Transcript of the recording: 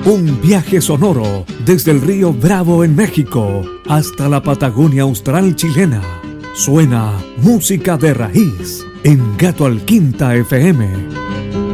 Un viaje sonoro desde el río Bravo en México hasta la Patagonia Austral chilena. Suena música de raíz en Gato al Quinta FM.